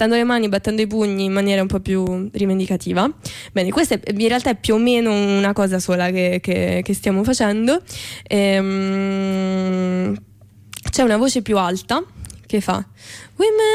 battendo le mani, battendo i pugni in maniera un po' più rivendicativa. Bene, questa in realtà è più o meno una cosa sola che stiamo facendo. C'è una voce più alta che fa: Women